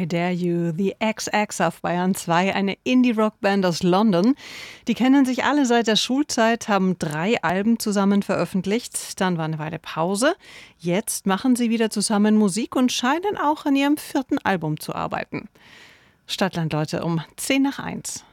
I Dare You, The XX auf Bayern 2, eine Indie-Rock-Band aus London. Die kennen sich alle seit der Schulzeit, haben 3 Alben zusammen veröffentlicht. Dann war eine Weile Pause. Jetzt machen sie wieder zusammen Musik und scheinen auch an ihrem 4. Album zu arbeiten. Stadtland, Leute, um 1:10.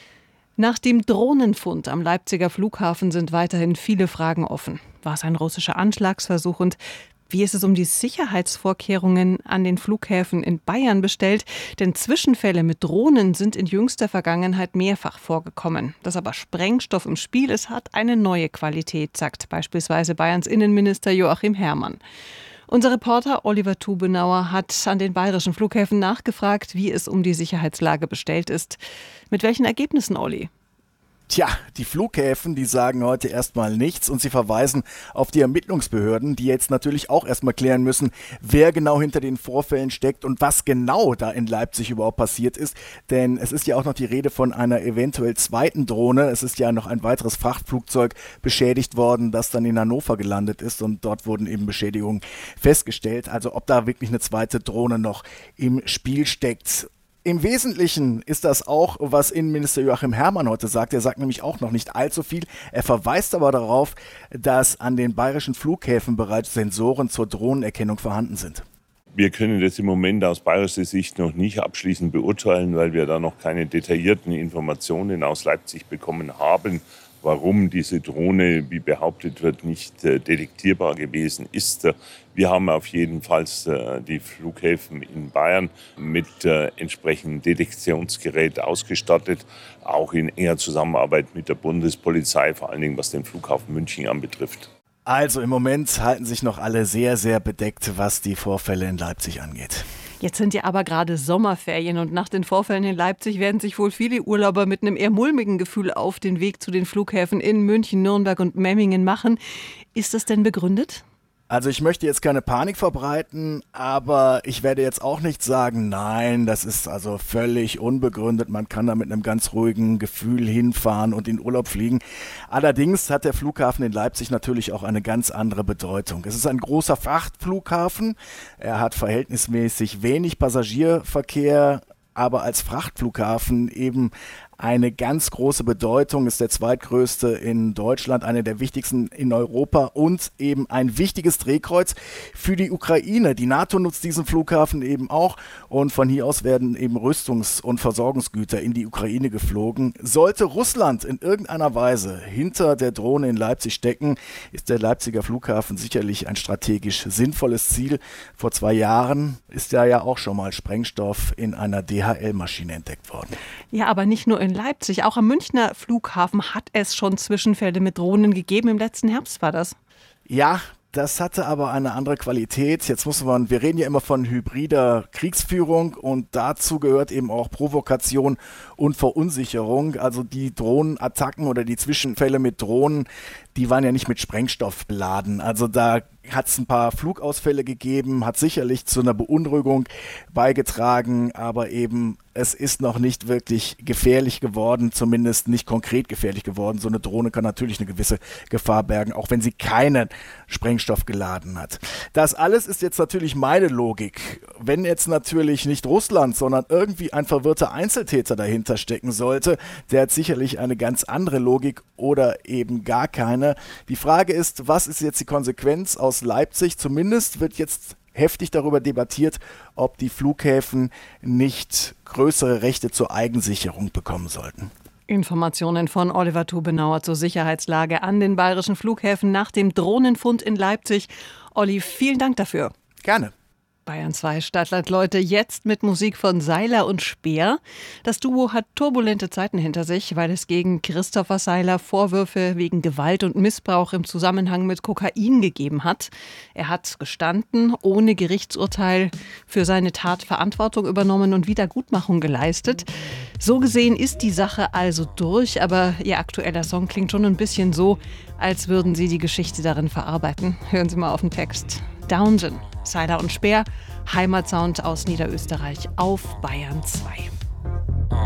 Nach dem Drohnenfund am Leipziger Flughafen sind weiterhin viele Fragen offen. War es ein russischer Anschlagsversuch und wie ist es um die Sicherheitsvorkehrungen an den Flughäfen in Bayern bestellt? Denn Zwischenfälle mit Drohnen sind in jüngster Vergangenheit mehrfach vorgekommen. Dass aber Sprengstoff im Spiel ist, hat eine neue Qualität, sagt beispielsweise Bayerns Innenminister Joachim Herrmann. Unser Reporter Oliver Tubenauer hat an den bayerischen Flughäfen nachgefragt, wie es um die Sicherheitslage bestellt ist. Mit welchen Ergebnissen, Olli? Tja, die Flughäfen, die sagen heute erstmal nichts und sie verweisen auf die Ermittlungsbehörden, die jetzt natürlich auch erstmal klären müssen, wer genau hinter den Vorfällen steckt und was genau da in Leipzig überhaupt passiert ist. Denn es ist ja auch noch die Rede von einer eventuell zweiten Drohne. Es ist ja noch ein weiteres Frachtflugzeug beschädigt worden, das dann in Hannover gelandet ist und dort wurden eben Beschädigungen festgestellt. Also ob da wirklich eine zweite Drohne noch im Spiel steckt. Im Wesentlichen ist das auch, was Innenminister Joachim Herrmann heute sagt. Er sagt nämlich auch noch nicht allzu viel. Er verweist aber darauf, dass an den bayerischen Flughäfen bereits Sensoren zur Drohnenerkennung vorhanden sind. Wir können das im Moment aus bayerischer Sicht noch nicht abschließend beurteilen, weil wir da noch keine detaillierten Informationen aus Leipzig bekommen haben, warum diese Drohne, wie behauptet wird, nicht detektierbar gewesen ist. Wir haben auf jeden Fall die Flughäfen in Bayern mit entsprechendem Detektionsgerät ausgestattet, auch in enger Zusammenarbeit mit der Bundespolizei, vor allen Dingen was den Flughafen München anbetrifft. Also im Moment halten sich noch alle sehr, sehr bedeckt, was die Vorfälle in Leipzig angeht. Jetzt sind ja aber gerade Sommerferien und nach den Vorfällen in Leipzig werden sich wohl viele Urlauber mit einem eher mulmigen Gefühl auf den Weg zu den Flughäfen in München, Nürnberg und Memmingen machen. Ist das denn begründet? Also ich möchte jetzt keine Panik verbreiten, aber ich werde jetzt auch nicht sagen, nein, das ist also völlig unbegründet. Man kann da mit einem ganz ruhigen Gefühl hinfahren und in Urlaub fliegen. Allerdings hat der Flughafen in Leipzig natürlich auch eine ganz andere Bedeutung. Es ist ein großer Frachtflughafen. Er hat verhältnismäßig wenig Passagierverkehr, aber als Frachtflughafen eben eine ganz große Bedeutung, ist der zweitgrößte in Deutschland, einer der wichtigsten in Europa und eben ein wichtiges Drehkreuz für die Ukraine. Die NATO nutzt diesen Flughafen eben auch und von hier aus werden eben Rüstungs- und Versorgungsgüter in die Ukraine geflogen. Sollte Russland in irgendeiner Weise hinter der Drohne in Leipzig stecken, ist der Leipziger Flughafen sicherlich ein strategisch sinnvolles Ziel. Vor 2 Jahren ist ja auch schon mal Sprengstoff in einer DHL-Maschine entdeckt worden. Ja, aber nicht nur in Leipzig, auch am Münchner Flughafen hat es schon Zwischenfälle mit Drohnen gegeben. Im letzten Herbst war das. Ja, das hatte aber eine andere Qualität. Jetzt wir reden ja immer von hybrider Kriegsführung und dazu gehört eben auch Provokation und Verunsicherung. Also die Drohnenattacken oder die Zwischenfälle mit Drohnen, die waren ja nicht mit Sprengstoff beladen. Also da hat es ein paar Flugausfälle gegeben, hat sicherlich zu einer Beunruhigung beigetragen, aber eben es ist noch nicht wirklich gefährlich geworden, zumindest nicht konkret gefährlich geworden. So eine Drohne kann natürlich eine gewisse Gefahr bergen, auch wenn sie keinen Sprengstoff geladen hat. Das alles ist jetzt natürlich meine Logik. Wenn jetzt natürlich nicht Russland, sondern irgendwie ein verwirrter Einzeltäter dahinter stecken sollte, der hat sicherlich eine ganz andere Logik oder eben gar keine. Die Frage ist, was ist jetzt die Konsequenz aus Leipzig? Zumindest wird jetzt heftig darüber debattiert, ob die Flughäfen nicht größere Rechte zur Eigensicherung bekommen sollten. Informationen von Oliver Tubenauer zur Sicherheitslage an den bayerischen Flughäfen nach dem Drohnenfund in Leipzig. Olli, vielen Dank dafür. Gerne. Bayern 2 Stadtland, Leute, jetzt mit Musik von Seiler und Speer. Das Duo hat turbulente Zeiten hinter sich, weil es gegen Christopher Seiler Vorwürfe wegen Gewalt und Missbrauch im Zusammenhang mit Kokain gegeben hat. Er hat gestanden, ohne Gerichtsurteil für seine Tat Verantwortung übernommen und Wiedergutmachung geleistet. So gesehen ist die Sache also durch, aber ihr aktueller Song klingt schon ein bisschen so, als würden sie die Geschichte darin verarbeiten. Hören Sie mal auf den Text. Downton, Seiler und Speer, Heimatsound aus Niederösterreich auf Bayern 2.